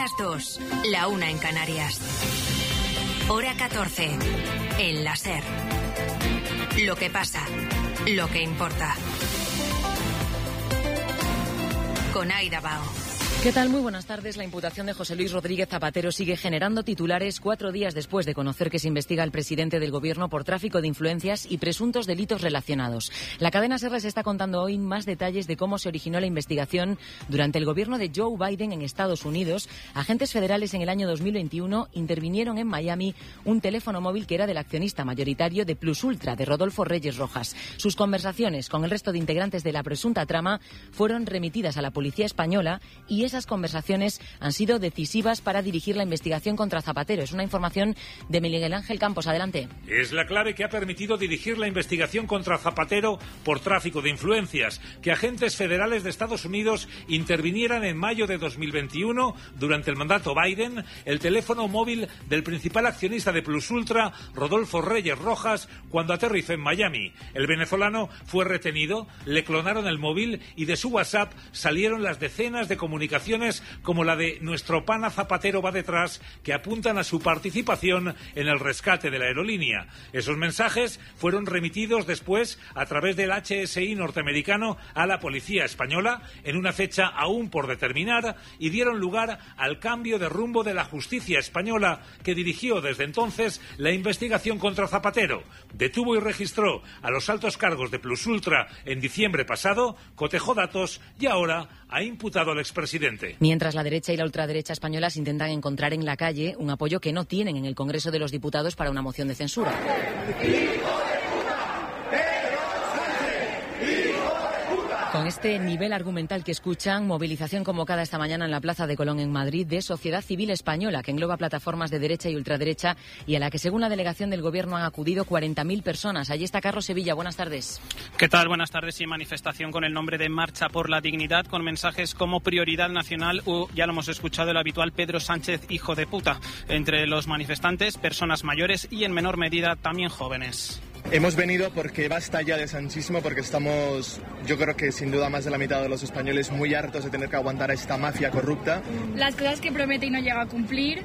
las 2, la 1 en Canarias. Hora 14, en la SER. Lo que pasa, lo que importa. Con Aida Bao. ¿Qué tal? Muy buenas tardes. La imputación de José Luis Rodríguez Zapatero sigue generando titulares 4 días después de conocer que se investiga al presidente del Gobierno por tráfico de influencias y presuntos delitos relacionados. La cadena SER les está contando hoy más detalles de cómo se originó la investigación durante el gobierno de Joe Biden en Estados Unidos. Agentes federales en el año 2021 intervinieron en Miami un teléfono móvil que era del accionista mayoritario de Plus Ultra, de Rodolfo Reyes Rojas. Sus conversaciones con el resto de integrantes de la presunta trama fueron remitidas a la policía española y esas conversaciones han sido decisivas para dirigir la investigación contra Zapatero. Es una información de Miguel Ángel Campos. Adelante. Es la clave que ha permitido dirigir la investigación contra Zapatero por tráfico de influencias, que agentes federales de Estados Unidos intervinieran en mayo de 2021, durante el mandato Biden, el teléfono móvil del principal accionista de Plus Ultra, Rodolfo Reyes Rojas, cuando aterrizó en Miami. El venezolano fue retenido, le clonaron el móvil y de su WhatsApp salieron las decenas de comunicaciones como la de "Nuestro pana Zapatero va detrás", que apuntan a su participación en el rescate de la aerolínea. Esos mensajes fueron remitidos después a través del HSI norteamericano a la policía española en una fecha aún por determinar y dieron lugar al cambio de rumbo de la justicia española, que dirigió desde entonces la investigación contra Zapatero. Detuvo y registró a los altos cargos de Plus Ultra en diciembre pasado, cotejó datos y ahora ha imputado al expresidente. Mientras la derecha y la ultraderecha españolas intentan encontrar en la calle un apoyo que no tienen en el Congreso de los Diputados para una moción de censura. Con este nivel argumental que escuchan, movilización convocada esta mañana en la Plaza de Colón en Madrid de Sociedad Civil Española, que engloba plataformas de derecha y ultraderecha y a la que, según la delegación del Gobierno, han acudido 40.000 personas. Allí está Carlos Sevilla. Buenas tardes. ¿Qué tal? Buenas tardes. Y manifestación con el nombre de Marcha por la Dignidad, con mensajes como prioridad nacional o, ya lo hemos escuchado, el habitual Pedro Sánchez, hijo de puta. Entre los manifestantes, personas mayores y, en menor medida, también jóvenes. Hemos venido porque basta ya de sanchismo, porque estamos, yo creo que sin duda más de la mitad de los españoles, muy hartos de tener que aguantar a esta mafia corrupta. Las cosas que promete y no llega a cumplir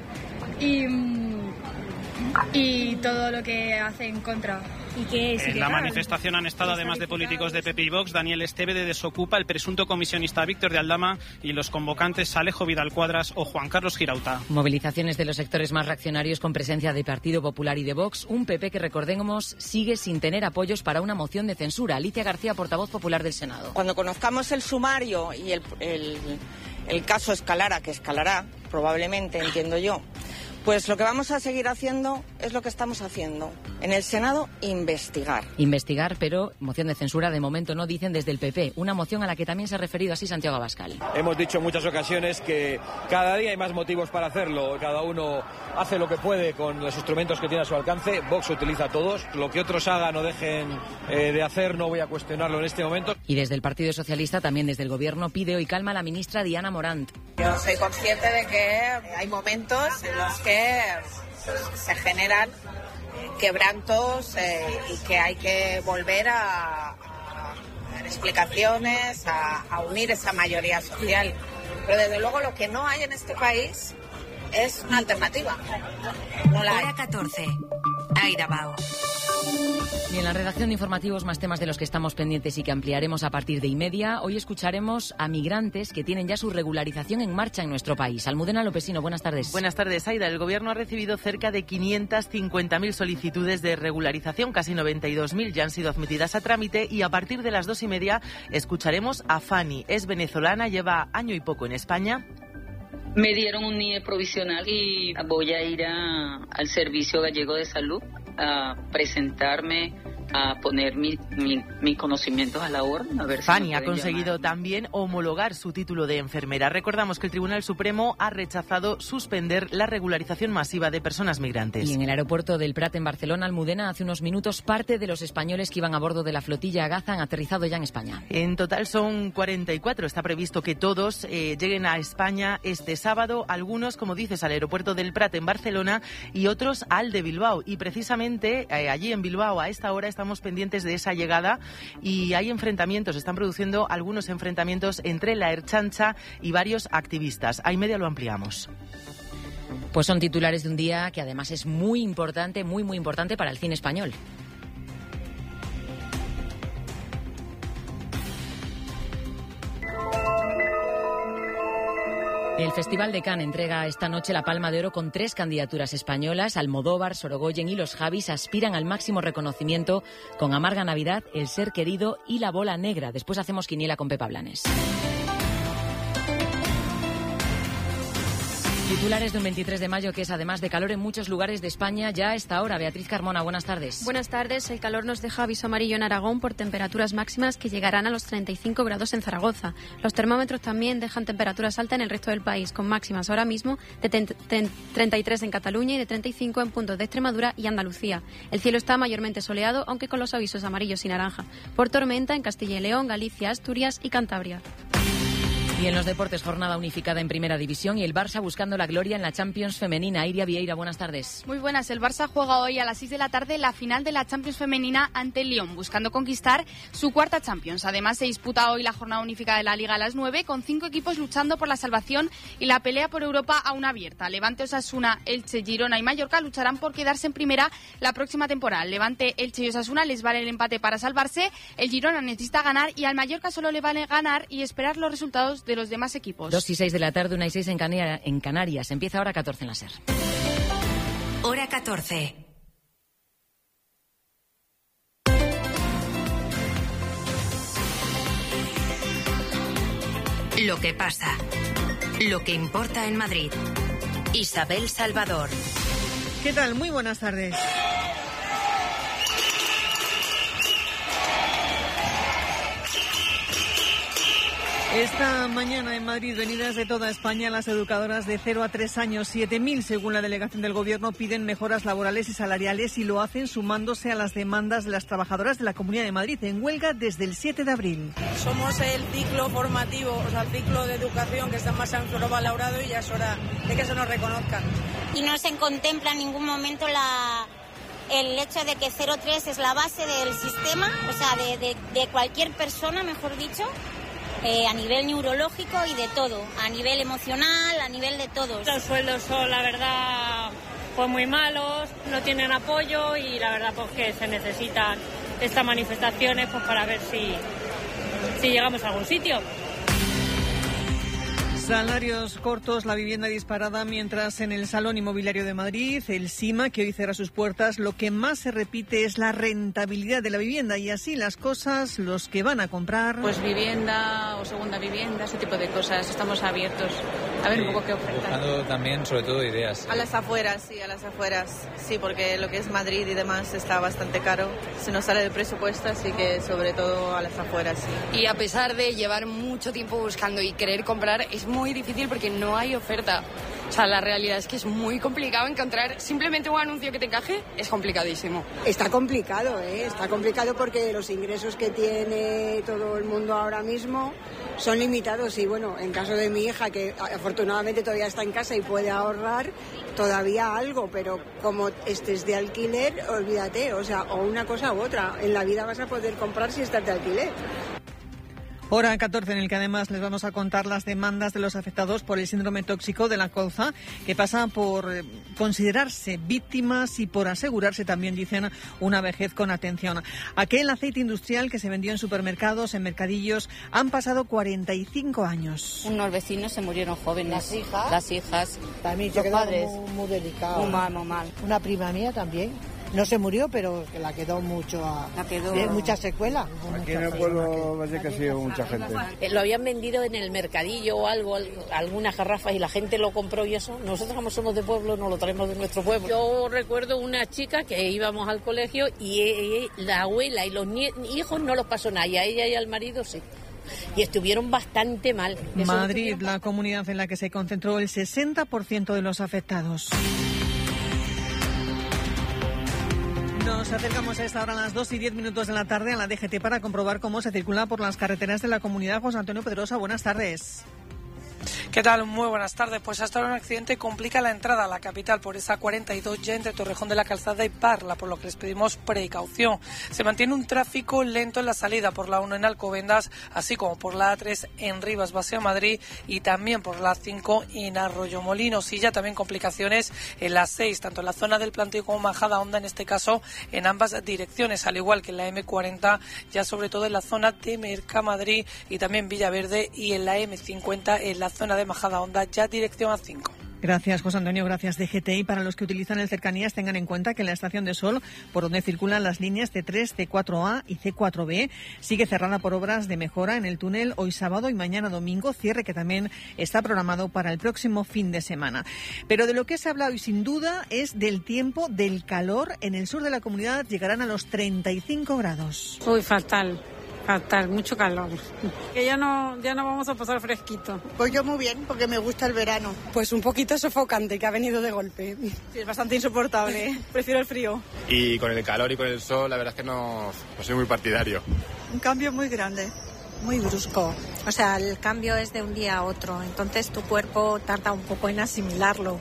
y todo lo que hace en contra. En la manifestación han estado, además de políticos de PP y Vox, Daniel Esteve de Desocupa, el presunto comisionista Víctor de Aldama y los convocantes Alejo Vidal Cuadras o Juan Carlos Girauta. Movilizaciones de los sectores más reaccionarios con presencia de Partido Popular y de Vox. Un PP que, recordemos, sigue sin tener apoyos para una moción de censura. Alicia García, portavoz popular del Senado. Cuando conozcamos el sumario y el caso escalara, que escalará probablemente, entiendo yo, pues lo que vamos a seguir haciendo es lo que estamos haciendo. En el Senado, investigar. Investigar, pero moción de censura de momento no, dicen desde el PP. Una moción a la que también se ha referido así Santiago Abascal. Hemos dicho en muchas ocasiones que cada día hay más motivos para hacerlo. Cada uno hace lo que puede con los instrumentos que tiene a su alcance. Vox utiliza todos. Lo que otros hagan o dejen de hacer no voy a cuestionarlo en este momento. Y desde el Partido Socialista, también desde el Gobierno, pide hoy calma a la ministra Diana Morant. Yo soy consciente de que hay momentos en los que se generan quebrantos y que hay que volver a dar explicaciones, a unir esa mayoría social. Pero desde luego lo que no hay en este país es una alternativa. No la hay. Hora 14. Aida Bao. Y en la redacción de informativos, más temas de los que estamos pendientes y que ampliaremos a partir de 1:30. Hoy escucharemos a migrantes que tienen ya su regularización en marcha en nuestro país. Almudena Lopesino, buenas tardes. Buenas tardes, Aida. El Gobierno ha recibido cerca de 550.000 solicitudes de regularización, casi 92.000 ya han sido admitidas a trámite y a partir de las 2:30 escucharemos a Fanny. Es venezolana, lleva año y poco en España. Me dieron un NIE provisional y voy a ir al Servicio Gallego de Salud a presentarme, a poner mis conocimientos a la orden. A ver Fanny si ha conseguido también homologar su título de enfermera. Recordamos que el Tribunal Supremo ha rechazado suspender la regularización masiva de personas migrantes. Y en el aeropuerto del Prat, en Barcelona, Almudena, hace unos minutos, parte de los españoles que iban a bordo de la flotilla Gaza han aterrizado ya en España. En total son 44. Está previsto que todos lleguen a España este sábado. Algunos, como dices, al aeropuerto del Prat en Barcelona y otros al de Bilbao. Y precisamente allí en Bilbao, a esta hora, estamos estamos pendientes de esa llegada y hay enfrentamientos, están produciendo algunos enfrentamientos entre la Ertzaintza y varios activistas. A y media lo ampliamos. Pues son titulares de un día que además es muy importante, muy importante para el cine español. El Festival de Cannes entrega esta noche la Palma de Oro con 3 candidaturas españolas. Almodóvar, Sorogoyen y Los Javis aspiran al máximo reconocimiento con Amarga Navidad, El ser querido y La bola negra. Después hacemos quiniela con Pepa Blanes. Titulares de un 23 de mayo que es además de calor en muchos lugares de España ya a esta hora. Beatriz Carmona, buenas tardes. Buenas tardes. El calor nos deja aviso amarillo en Aragón por temperaturas máximas que llegarán a los 35 grados en Zaragoza. Los termómetros también dejan temperaturas altas en el resto del país, con máximas ahora mismo de 33 en Cataluña y de 35 en puntos de Extremadura y Andalucía. El cielo está mayormente soleado, aunque con los avisos amarillos y naranja por tormenta en Castilla y León, Galicia, Asturias y Cantabria. Y en los deportes, jornada unificada en Primera División y el Barça buscando la gloria en la Champions femenina. Iria Vieira, buenas tardes. Muy buenas. El Barça juega hoy a las 6 de la tarde la final de la Champions femenina ante el Lyon, buscando conquistar su cuarta Champions. Además, se disputa hoy la jornada unificada de la Liga a las 9, con 5 equipos luchando por la salvación y la pelea por Europa aún abierta. Levante, Osasuna, Elche, Girona y Mallorca lucharán por quedarse en primera la próxima temporada. Levante, Elche y Osasuna les vale el empate para salvarse. El Girona necesita ganar y al Mallorca solo le vale ganar y esperar los resultados de los demás equipos. 2 y 6 de la tarde, 1 y 6 en Canarias. Empieza hora 14 en la SER. Hora 14. Lo que pasa. Lo que importa en Madrid. Isabel Salvador. ¿Qué tal? Muy buenas tardes. Esta mañana en Madrid, venidas de toda España, las educadoras de 0 a 3 años, 7.000 según la delegación del Gobierno, piden mejoras laborales y salariales y lo hacen sumándose a las demandas de las trabajadoras de la Comunidad de Madrid en huelga desde el 7 de abril. Somos el ciclo formativo, o sea, el ciclo de educación que está más valorado y ya es hora de que se nos reconozcan. Y no se contempla en ningún momento el hecho de que 0,3 es la base del sistema, o sea, de cualquier persona, mejor dicho. A nivel neurológico y de todo, a nivel emocional, a nivel de todos. Los sueldos son, la verdad, pues muy malos, no tienen apoyo y la verdad pues que se necesitan estas manifestaciones pues para ver si llegamos a algún sitio. Salarios cortos, la vivienda disparada, mientras en el Salón Inmobiliario de Madrid, el SIMA, que hoy cierra sus puertas, lo que más se repite es la rentabilidad de la vivienda y así las cosas, los que van a comprar... Pues vivienda o segunda vivienda, ese tipo de cosas, estamos abiertos a ver un poco qué oferta. Buscando también, sobre todo, ideas. A las afueras, sí, porque lo que es Madrid y demás está bastante caro, se nos sale del presupuesto, así que sobre todo a las afueras, sí. Y a pesar de llevar mucho tiempo buscando y querer comprar, es muy difícil porque no hay oferta. O sea, la realidad es que es muy complicado encontrar simplemente un anuncio que te encaje, es complicadísimo. Está complicado, está complicado porque los ingresos que tiene todo el mundo ahora mismo son limitados y bueno, en caso de mi hija, que afortunadamente todavía está en casa y puede ahorrar, todavía algo, pero como estés de alquiler, olvídate, o sea, o una cosa u otra, en la vida vas a poder comprar si estás de alquiler. Hora 14 en el que además les vamos a contar las demandas de los afectados por el síndrome tóxico de la colza, que pasa por considerarse víctimas y por asegurarse también, dicen, una vejez con atención. Aquel aceite industrial que se vendió en supermercados, en mercadillos, han pasado 45 años. Unos vecinos se murieron jóvenes. Las hijas. También se quedó muy delicado. Muy mal. Una prima mía también. No se murió, pero la quedó mucha secuela. Aquí en el pueblo parece que ha sido mucha gente. Lo habían vendido en el mercadillo o algo, algunas garrafas y la gente lo compró y eso. Nosotros como somos de pueblo, nos lo traemos de nuestro pueblo. Yo recuerdo una chica que íbamos al colegio y la abuela y los hijos no los pasó nada, y a ella y al marido sí. Y estuvieron bastante mal. Madrid, la comunidad en la que se concentró el 60% de los afectados. Nos acercamos a esta hora, a las 2 y 10 minutos de la tarde, a la DGT para comprobar cómo se circula por las carreteras de la comunidad. José Antonio Pedrosa, buenas tardes. ¿Qué tal? Muy buenas tardes. Pues hasta ahora un accidente complica la entrada a la capital por esa 42 ya entre Torrejón de la Calzada y Parla, por lo que les pedimos precaución. Se mantiene un tráfico lento en la salida por la 1 en Alcobendas, así como por la A3 en Rivas, Paseo Madrid, y también por la 5 en Arroyomolinos. Y ya también complicaciones en la 6, tanto en la zona del Plantío como Majadahonda, en este caso en ambas direcciones, al igual que en la M40, ya sobre todo en la zona de Mercamadrid y también Villaverde, y en la M50 en la zona de Majadahonda, ya dirección A5. Gracias, José Antonio. Gracias, DGT. Y para los que utilizan el Cercanías, tengan en cuenta que la Estación de Sol, por donde circulan las líneas C3, C4A y C4B, sigue cerrada por obras de mejora en el túnel hoy sábado y mañana domingo, cierre que también está programado para el próximo fin de semana. Pero de lo que se ha hablado, y sin duda, es del tiempo, del calor. En el sur de la comunidad llegarán a los 35 grados. Uy, fatal, mucho calor. Que ya no vamos a pasar fresquito. Pues yo muy bien, porque me gusta el verano. Pues un poquito sofocante, que ha venido de golpe. Sí, es bastante insoportable. Prefiero el frío. Y con el calor y con el sol, la verdad es que no soy muy partidario. Un cambio muy grande. Muy brusco. O sea, el cambio es de un día a otro. Entonces tu cuerpo tarda un poco en asimilarlo.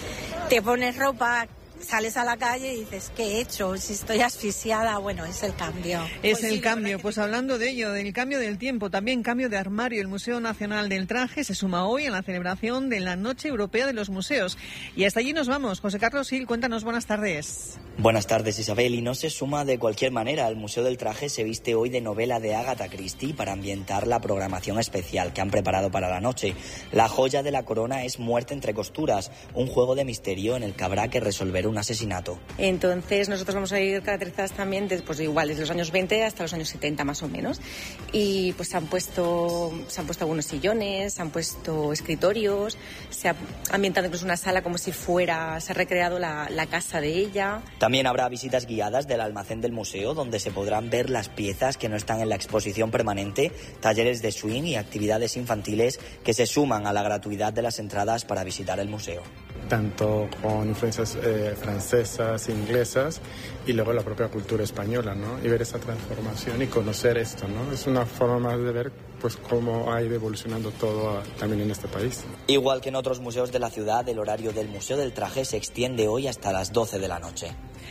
Te pones ropa, sales a la calle y dices, ¿qué he hecho? Si estoy asfixiada, bueno, es el cambio. Es el cambio. Pues hablando de ello, del cambio del tiempo, también cambio de armario. El Museo Nacional del Traje se suma hoy a la celebración de la Noche Europea de los Museos. Y hasta allí nos vamos. José Carlos Gil, cuéntanos, buenas tardes. Buenas tardes, Isabel. Y no se suma de cualquier manera. El Museo del Traje se viste hoy de novela de Agatha Christie para ambientar la programación especial que han preparado para la noche. La joya de la corona es Muerte entre costuras, un juego de misterio en el que habrá que resolver un asesinato. Entonces nosotros vamos a ir caracterizadas también desde los años 20 hasta los años 70 más o menos. Y pues se han puesto algunos sillones, se han puesto escritorios, se ha ambientado incluso una sala como si se ha recreado la casa de ella. También habrá visitas guiadas del almacén del museo, donde se podrán ver las piezas que no están en la exposición permanente, talleres de swing y actividades infantiles que se suman a la gratuidad de las entradas para visitar el museo. Tanto con influencias francesas, inglesas y luego la propia cultura española, ¿no? Y ver esa transformación y conocer esto, ¿no? Es una forma más de ver pues cómo ha ido evolucionando todo también en este país. Igual que en otros museos de la ciudad, el horario del Museo del Traje se extiende hoy hasta las 12 de la noche.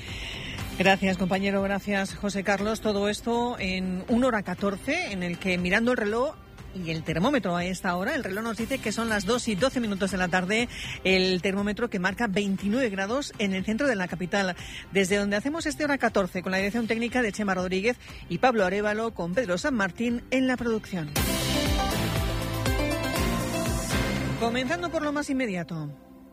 Gracias, compañero. Gracias, José Carlos. Todo esto en 1:14, en el que, mirando el reloj y el termómetro a esta hora, el reloj nos dice que son las 2:12 de la tarde, el termómetro que marca 29 grados en el centro de la capital. Desde donde hacemos este hora 14, con la dirección técnica de Chema Rodríguez y Pablo Arévalo, con Pedro San Martín en la producción. Comenzando por lo más inmediato.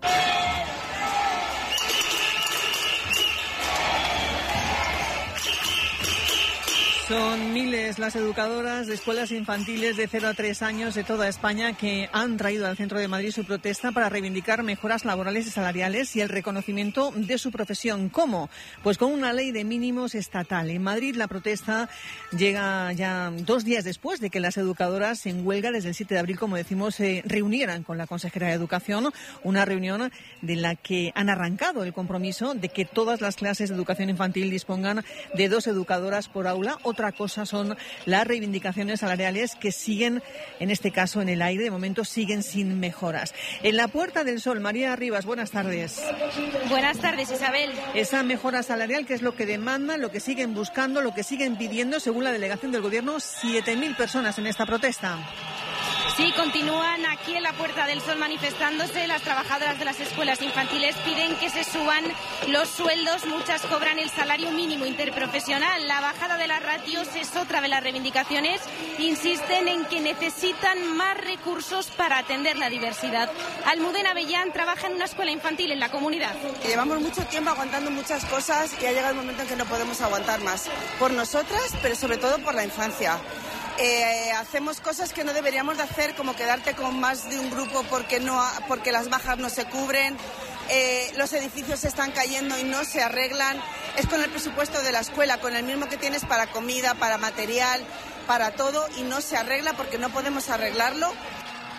Son miles las educadoras de escuelas infantiles de 0 a 3 años de toda España que han traído al centro de Madrid su protesta para reivindicar mejoras laborales y salariales y el reconocimiento de su profesión. ¿Cómo? Pues con una ley de mínimos estatal. En Madrid la protesta llega ya 2 días después de que las educadoras en huelga desde el 7 de abril, como decimos, se reunieran con la consejera de Educación, una reunión de la que han arrancado el compromiso de que todas las clases de educación infantil dispongan de 2 educadoras por aula. Otra cosa son las reivindicaciones salariales que siguen, en este caso, en el aire. De momento siguen sin mejoras. En la Puerta del Sol, María Rivas, buenas tardes. Buenas tardes, Isabel. Esa mejora salarial, ¿qué es lo que demandan, lo que siguen buscando, lo que siguen pidiendo? Según la delegación del Gobierno, 7.000 personas en esta protesta. Sí, continúan aquí en la Puerta del Sol manifestándose. Las trabajadoras de las escuelas infantiles piden que se suban los sueldos. Muchas cobran el salario mínimo interprofesional. La bajada de las ratios es otra de las reivindicaciones. Insisten en que necesitan más recursos para atender la diversidad. Almudena Avellán trabaja en una escuela infantil en la comunidad. Llevamos mucho tiempo aguantando muchas cosas y ha llegado el momento en que no podemos aguantar más. Por nosotras, pero sobre todo por la infancia. Hacemos cosas que no deberíamos de hacer, como quedarte con más de un grupo porque las bajas no se cubren, los edificios se están cayendo y no se arreglan. Es con el presupuesto de la escuela, con el mismo que tienes para comida, para material, para todo, y no se arregla porque no podemos arreglarlo.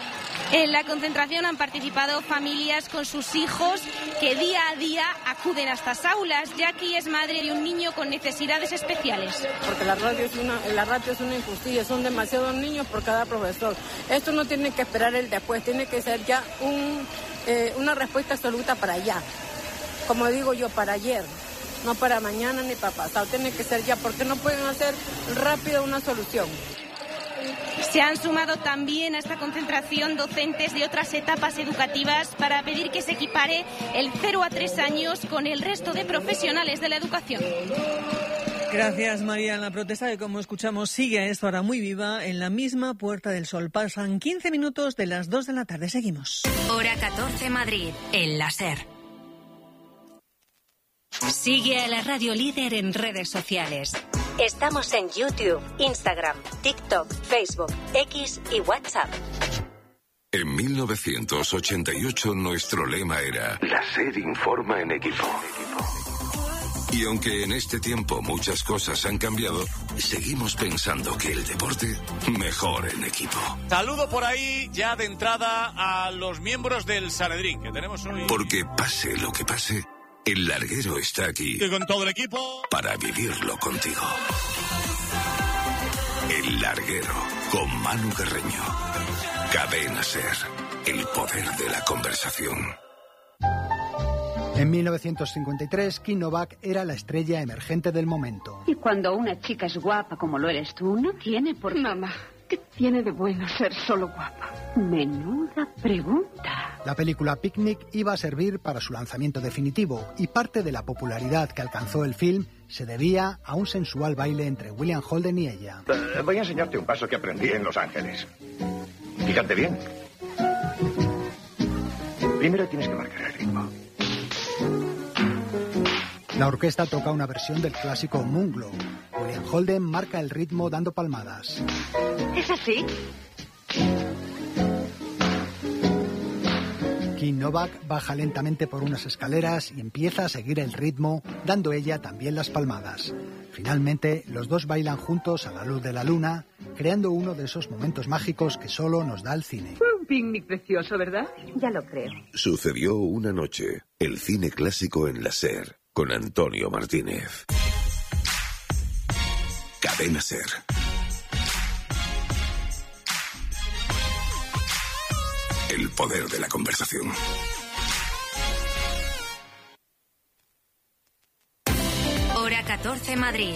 En la concentración han participado familias con sus hijos que día a día acuden a estas aulas. Jackie es madre de un niño con necesidades especiales. Porque la ratio es una injusticia, son demasiados niños por cada profesor. Esto no tiene que esperar el después, tiene que ser ya una respuesta absoluta para allá. Como digo yo, para ayer, no para mañana ni para pasado, tiene que ser ya, porque no pueden hacer rápido una solución. Se han sumado también a esta concentración docentes de otras etapas educativas para pedir que se equipare el 0 a 3 años con el resto de profesionales de la educación. Gracias, María. La protesta que, como escuchamos, sigue a esta hora muy viva en la misma Puerta del Sol. Pasan 15 minutos de las 2 de la tarde. Seguimos. Hora 14 Madrid, en la SER. Sigue a la Radio Líder en redes sociales. Estamos en YouTube, Instagram, TikTok, Facebook, X y WhatsApp. En 1988 nuestro lema era: la SER informa en equipo. Y aunque en este tiempo muchas cosas han cambiado, seguimos pensando que el deporte mejor en equipo. Saludo por ahí ya de entrada a los miembros del Sanedrín que tenemos hoy. Porque pase lo que pase, el larguero está aquí. Y con todo el equipo. Para vivirlo contigo. El larguero con Manu Carreño. Cadena SER. El poder de la conversación. En 1953, Kim Novak era la estrella emergente del momento. Y cuando una chica es guapa como lo eres tú, no tiene por qué... Mamá, ¿qué tiene de bueno ser solo guapa? Menuda pregunta. La película Picnic iba a servir para su lanzamiento definitivo y parte de la popularidad que alcanzó el film se debía a un sensual baile entre William Holden y ella. Voy a enseñarte un paso que aprendí en Los Ángeles. Fíjate bien. Primero tienes que marcar el ritmo. La orquesta toca una versión del clásico Moonglow. William Holden marca el ritmo dando palmadas. ¿Es así? Kim Novak baja lentamente por unas escaleras y empieza a seguir el ritmo, dando ella también las palmadas. Finalmente, los dos bailan juntos a la luz de la luna, creando uno de esos momentos mágicos que solo nos da el cine. Fue un picnic precioso, ¿verdad? Ya lo creo. Sucedió una noche. El cine clásico en la SER. Con Antonio Martínez. Cadena SER. El poder de la conversación. Hora 14 Madrid.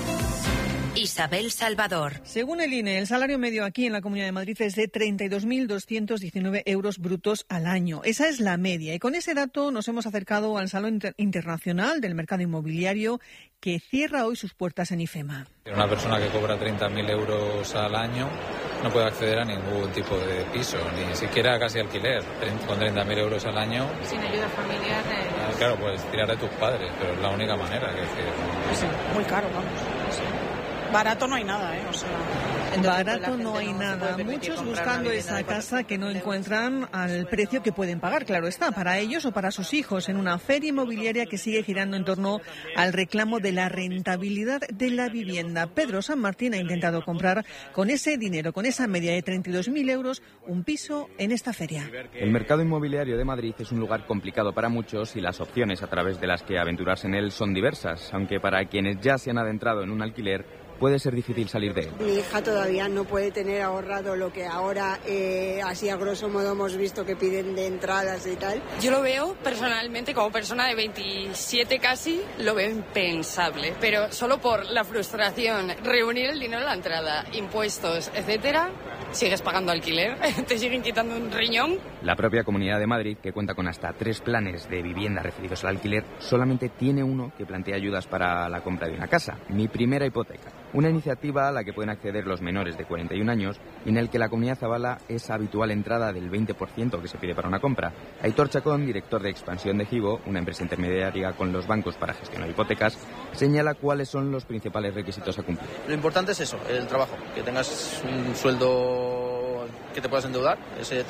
Isabel Salvador. Según el INE, el salario medio aquí en la Comunidad de Madrid es de 32.219 euros brutos al año. Esa es la media. Y con ese dato nos hemos acercado al Salón Internacional del Mercado Inmobiliario, que cierra hoy sus puertas en IFEMA. Una persona que cobra 30.000 euros al año no puede acceder a ningún tipo de piso, ni siquiera casi alquiler. Con 30.000 euros al año... Sin ayuda familiar... Claro, puedes tirar de tus padres, pero es la única manera. Sí, muy caro, vamos. Sí. Barato no hay nada, ¿eh? O sea, barato no hay nada. Muchos buscando esa casa que no encuentran al precio que pueden pagar, claro está, para ellos o para sus hijos, en una feria inmobiliaria que sigue girando en torno al reclamo de la rentabilidad de la vivienda. Pedro San Martín ha intentado comprar con ese dinero, con esa media de 32.000 euros, un piso en esta feria. El mercado inmobiliario de Madrid es un lugar complicado para muchos y las opciones a través de las que aventurarse en él son diversas, aunque para quienes ya se han adentrado en un alquiler puede ser difícil salir de él. Mi hija todavía no puede tener ahorrado lo que ahora, así a grosso modo, hemos visto que piden de entradas y tal. Yo lo veo personalmente, como persona de 27 casi, lo veo impensable. Pero solo por la frustración, reunir el dinero en la entrada, impuestos, etcétera, sigues pagando alquiler, te siguen quitando un riñón. La propia Comunidad de Madrid, que cuenta con hasta 3 planes de vivienda referidos al alquiler, solamente tiene uno que plantea ayudas para la compra de una casa, Mi Primera Hipoteca. Una iniciativa a la que pueden acceder los menores de 41 años y en el que la comunidad avala esa habitual entrada del 20% que se pide para una compra. Aitor Chacón, director de expansión de Givo, una empresa intermediaria con los bancos para gestionar hipotecas, señala cuáles son los principales requisitos a cumplir. Lo importante es eso, el trabajo, que tengas un sueldo que te puedas endeudar, ese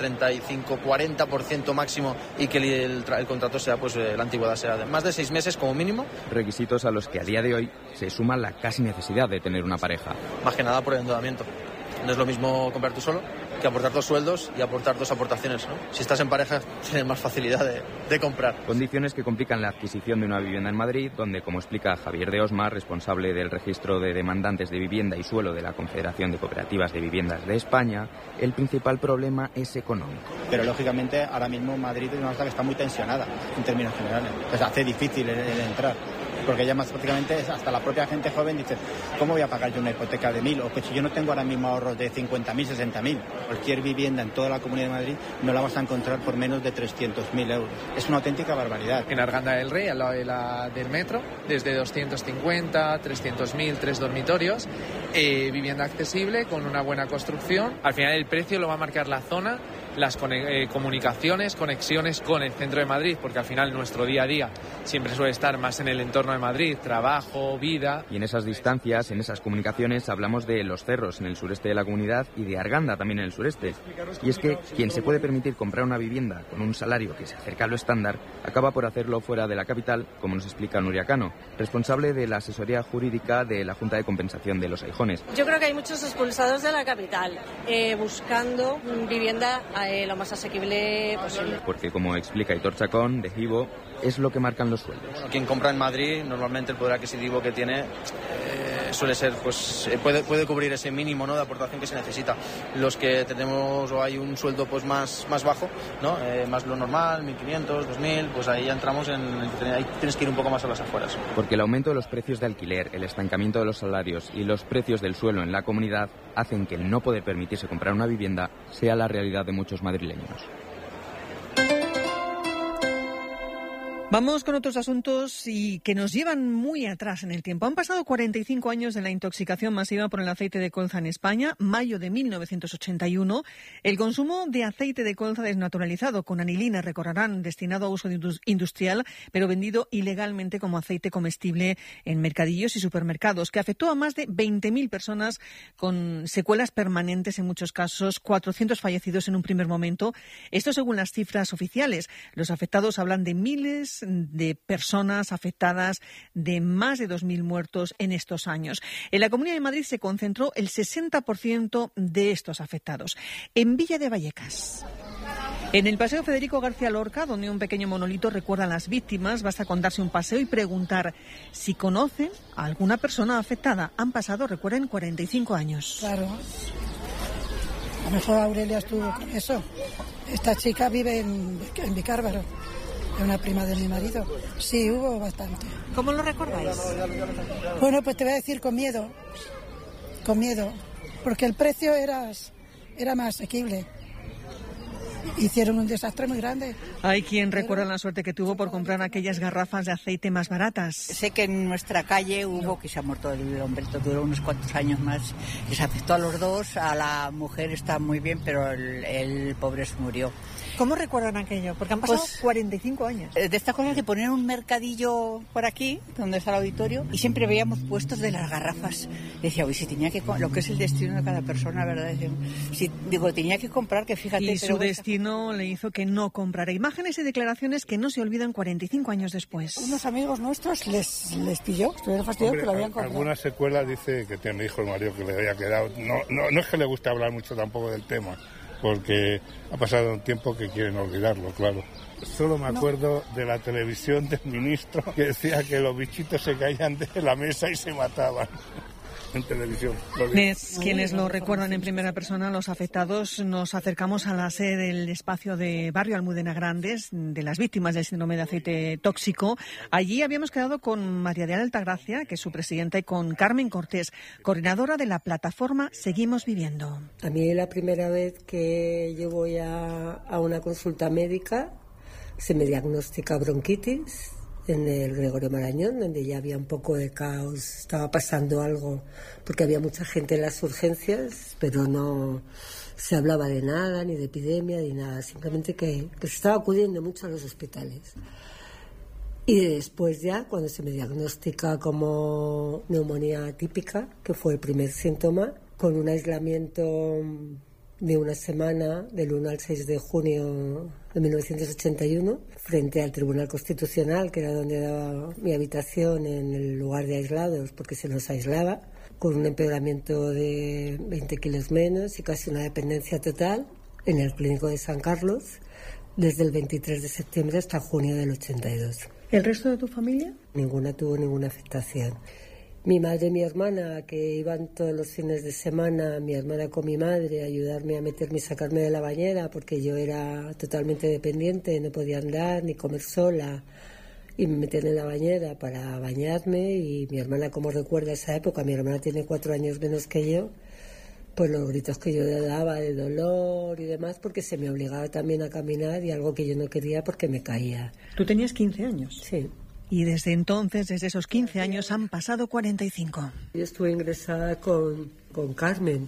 35-40% máximo, y que el contrato sea, pues la antigüedad sea de más de 6 meses como mínimo. Requisitos a los que a día de hoy se suma la casi necesidad de tener una pareja. Más que nada por el endeudamiento. No es lo mismo comprar tú solo que aportar 2 sueldos y aportar 2 aportaciones, ¿no? Si estás en pareja tienes más facilidad de comprar. Condiciones que complican la adquisición de una vivienda en Madrid, donde, como explica Javier de Osma, responsable del registro de demandantes de vivienda y suelo de la Confederación de Cooperativas de Viviendas de España, el principal problema es económico. Pero lógicamente ahora mismo Madrid es una ciudad que está muy tensionada en términos generales. Pues hace difícil el entrar. Porque ya más prácticamente hasta la propia gente joven dice, ¿cómo voy a pagar yo una hipoteca de 1.000? O que si yo no tengo ahora mismo ahorros de 50.000, 60.000. Cualquier vivienda en toda la Comunidad de Madrid no la vas a encontrar por menos de 300.000 euros. Es una auténtica barbaridad. En Arganda del Rey, al lado del metro, desde 250, 300.000, 3 dormitorios, vivienda accesible con una buena construcción. Al final el precio lo va a marcar la zona, las comunicaciones, conexiones con el centro de Madrid, porque al final nuestro día a día siempre suele estar más en el entorno de Madrid, trabajo, vida. Y en esas distancias, en esas comunicaciones, hablamos de Los Cerros en el sureste de la comunidad y de Arganda también en el sureste. Y es que quien se puede permitir comprar una vivienda con un salario que se acerca a lo estándar, acaba por hacerlo fuera de la capital, como nos explica Nuria Cano, responsable de la asesoría jurídica de la Junta de Compensación de Los Aijones. Yo creo que hay muchos expulsados de la capital buscando vivienda lo más asequible posible. Porque, como explica Aitor Chacón, de Gibo, es lo que marcan los sueldos. Bueno, quien compra en Madrid, normalmente el poder adquisitivo que tiene suele ser, pues puede cubrir ese mínimo, ¿no?, de aportación que se necesita. Los que tenemos o hay un sueldo pues más bajo, ¿no?, más lo normal, 1.500, 2.000, pues ahí ya entramos ahí tienes que ir un poco más a las afueras. Porque el aumento de los precios de alquiler, el estancamiento de los salarios y los precios del suelo en la comunidad hacen que el no poder permitirse comprar una vivienda sea la realidad de muchos madrileños. Vamos con otros asuntos y que nos llevan muy atrás en el tiempo. Han pasado 45 años de la intoxicación masiva por el aceite de colza en España, mayo de 1981. El consumo de aceite de colza desnaturalizado con anilina, recordarán, destinado a uso industrial, pero vendido ilegalmente como aceite comestible en mercadillos y supermercados, que afectó a más de 20.000 personas con secuelas permanentes en muchos casos, 400 fallecidos en un primer momento. Esto según las cifras oficiales. Los afectados hablan de miles de personas afectadas, de más de 2.000 muertos en estos años. En la Comunidad de Madrid se concentró el 60% de estos afectados. En Villa de Vallecas. En el Paseo Federico García Lorca, donde un pequeño monolito recuerda a las víctimas, basta con darse un paseo y preguntar si conocen a alguna persona afectada. Han pasado, recuerden, 45 años. Claro. A lo mejor Aurelia estuvo con eso. Esta chica vive en Vicárvaro. Es una prima de mi marido. Sí, hubo bastante. ¿Cómo lo recordáis? Bueno, pues te voy a decir con miedo, porque el precio era más asequible. Hicieron un desastre muy grande. Hay quien recuerda la suerte que tuvo por comprar aquellas garrafas de aceite más baratas. Sé que en nuestra calle hubo, que se ha muerto el hombre, duró unos cuantos años más, y se afectó a los dos. A la mujer está muy bien, pero el pobre se murió. ¿Cómo recuerdan aquello? Porque han pasado 45 años. De estas cosas de poner un mercadillo por aquí, donde está el auditorio, y siempre veíamos puestos de las garrafas. Decía, uy, si tenía que... Lo que es el destino de cada persona, ¿verdad? Tenía que comprar, que fíjate... Y su destino le hizo que no comprara. Imágenes y declaraciones que no se olvidan 45 años después. Unos amigos nuestros les pilló, estuvieron fastidiados que lo habían comprado. Algunas secuelas dice que me dijo el marido que le había quedado. No es que le guste hablar mucho tampoco del tema, porque ha pasado un tiempo que quieren olvidarlo, claro. Solo me acuerdo de la televisión del ministro que decía que los bichitos se caían de la mesa y se mataban. En televisión. Quienes lo recuerdan en primera persona, los afectados, nos acercamos a la sede del espacio de Barrio Almudena Grandes, de las víctimas del síndrome de aceite tóxico. Allí habíamos quedado con María de Altagracia, que es su presidenta, y con Carmen Cortés, coordinadora de la plataforma Seguimos Viviendo. A mí es la primera vez que yo voy a una consulta médica, se me diagnostica bronquitis en el Gregorio Marañón, donde ya había un poco de caos, estaba pasando algo, porque había mucha gente en las urgencias, pero no se hablaba de nada, ni de epidemia, ni nada, simplemente que se estaba acudiendo mucho a los hospitales. Y después ya, cuando se me diagnostica como neumonía atípica, que fue el primer síntoma, con un aislamiento de una semana, del 1 al 6 de junio de 1981, frente al Tribunal Constitucional, que era donde daba mi habitación en el lugar de aislados, porque se nos aislaba. con un empeoramiento de 20 kilos menos y casi una dependencia total en el Clínico de San Carlos desde el 23 de septiembre hasta junio del 82. ¿El resto de tu familia? Ninguna tuvo ninguna afectación. Mi madre y mi hermana, que iban todos los fines de semana, mi hermana con mi madre, a ayudarme a meterme y sacarme de la bañera, porque yo era totalmente dependiente, no podía andar ni comer sola, y me metían en la bañera para bañarme, y mi hermana, como recuerda esa época, mi hermana tiene 4 años menos que yo, pues los gritos que yo le daba de dolor y demás, porque se me obligaba también a caminar, y algo que yo no quería porque me caía. ¿Tú tenías 15 años? Sí. Y desde entonces, desde esos 15 años, han pasado 45. Yo estuve ingresada con Carmen,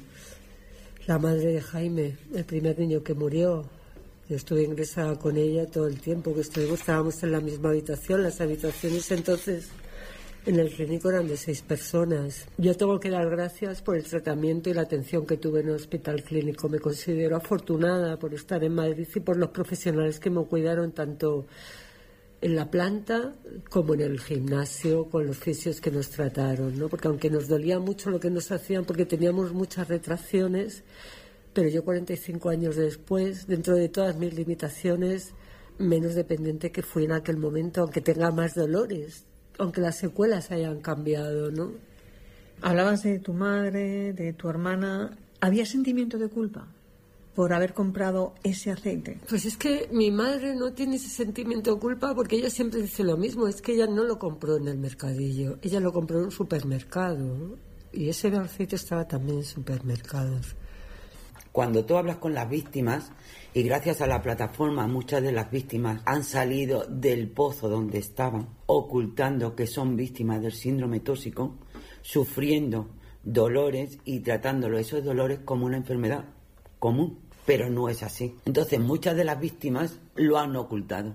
la madre de Jaime, el primer niño que murió. Yo estuve ingresada con ella todo el tiempo que estábamos en la misma habitación. Las habitaciones entonces en el clínico eran de 6 personas. Yo tengo que dar gracias por el tratamiento y la atención que tuve en el hospital clínico. Me considero afortunada por estar en Madrid y por los profesionales que me cuidaron tanto en la planta como en el gimnasio, con los fisios que nos trataron, ¿no? Porque aunque nos dolía mucho lo que nos hacían, porque teníamos muchas retracciones, pero yo 45 años después, dentro de todas mis limitaciones, menos dependiente que fui en aquel momento, aunque tenga más dolores, aunque las secuelas hayan cambiado, ¿no? Hablabas de tu madre, de tu hermana. ¿Había sentimiento de culpa por haber comprado ese aceite? Pues es que mi madre no tiene ese sentimiento de culpa, porque ella siempre dice lo mismo, es que ella no lo compró en el mercadillo, ella lo compró en un supermercado, ¿no? Y ese aceite estaba también en supermercados. Cuando tú hablas con las víctimas, y gracias a la plataforma muchas de las víctimas han salido del pozo donde estaban, ocultando que son víctimas del síndrome tóxico, sufriendo dolores y tratándolo esos dolores como una enfermedad común. Pero no es así. Entonces muchas de las víctimas lo han ocultado.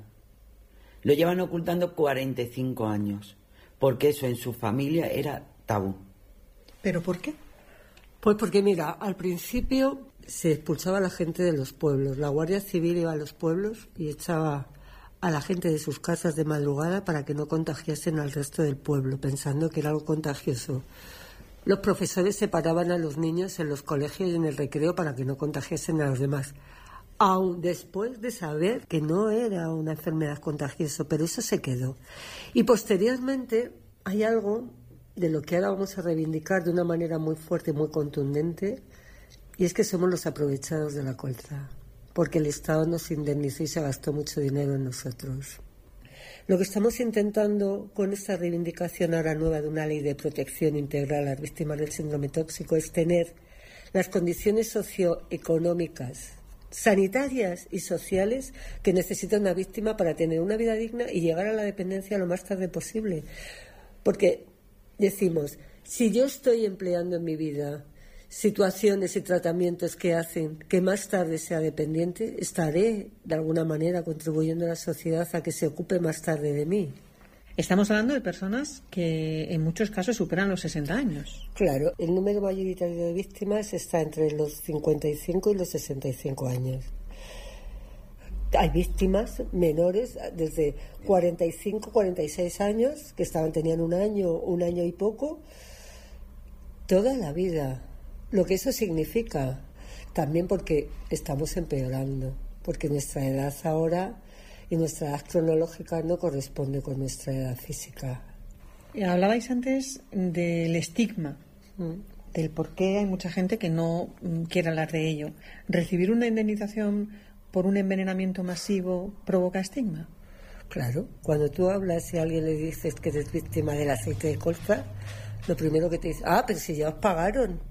Lo llevan ocultando 45 años, porque eso en su familia era tabú. ¿Pero por qué? Pues porque mira, al principio se expulsaba a la gente de los pueblos. La Guardia Civil iba a los pueblos y echaba a la gente de sus casas de madrugada para que no contagiasen al resto del pueblo, pensando que era algo contagioso. Los profesores separaban a los niños en los colegios y en el recreo para que no contagiasen a los demás, aun después de saber que no era una enfermedad contagiosa, pero eso se quedó. Y posteriormente hay algo de lo que ahora vamos a reivindicar de una manera muy fuerte y muy contundente, y es que somos los aprovechados de la colza, porque el Estado nos indemnizó y se gastó mucho dinero en nosotros. Lo que estamos intentando con esta reivindicación ahora nueva de una ley de protección integral a las víctimas del síndrome tóxico es tener las condiciones socioeconómicas, sanitarias y sociales que necesita una víctima para tener una vida digna y llegar a la dependencia lo más tarde posible. Porque decimos, si yo estoy empleando en mi vida situaciones y tratamientos que hacen que más tarde sea dependiente, estaré de alguna manera contribuyendo a la sociedad a que se ocupe más tarde de mí. Estamos hablando de personas que en muchos casos superan los 60 años. Claro, el número mayoritario de víctimas está entre los 55 y los 65 años. Hay víctimas menores desde 45, 46 años que tenían un año y poco, toda la vida. Lo que eso significa, también porque estamos empeorando, porque nuestra edad ahora y nuestra edad cronológica no corresponde con nuestra edad física. Hablabais antes del estigma, del por qué hay mucha gente que no quiere hablar de ello. ¿Recibir una indemnización por un envenenamiento masivo provoca estigma? Claro, cuando tú hablas y a alguien le dices que eres víctima del aceite de colza, lo primero que te dice, pero si ya os pagaron.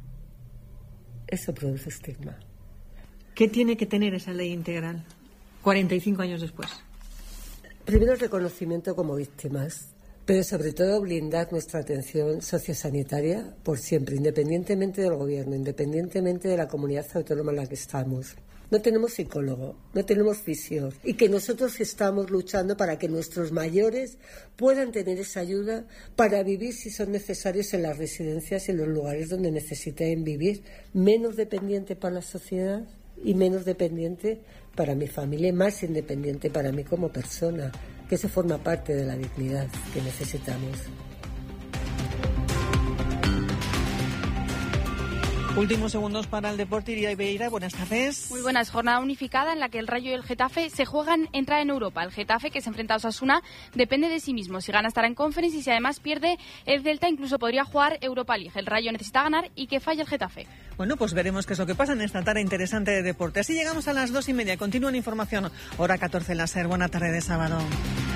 Eso produce estigma. ¿Qué tiene que tener esa ley integral 45 años después? Primero, el reconocimiento como víctimas, pero sobre todo blindar nuestra atención sociosanitaria por siempre, independientemente del gobierno, independientemente de la comunidad autónoma en la que estamos. No tenemos psicólogo, no tenemos fisio, y que nosotros estamos luchando para que nuestros mayores puedan tener esa ayuda para vivir, si son necesarios, en las residencias y en los lugares donde necesiten vivir, menos dependiente para la sociedad y menos dependiente para mi familia y más independiente para mí como persona, que eso forma parte de la dignidad que necesitamos. Últimos segundos para el deporte. Iria Beira, buenas tardes. Muy buenas. Jornada unificada en la que el Rayo y el Getafe se juegan entrar en Europa. El Getafe, que se enfrenta a Osasuna, depende de sí mismo. Si gana estará en Conference y si además pierde el Celta incluso podría jugar Europa League. El Rayo necesita ganar y que falle el Getafe. Bueno, pues veremos qué es lo que pasa en esta tarde interesante de deporte. Así llegamos a las 2:30. Continúa en información. Hora 14 en la SER. Buena tarde de sábado.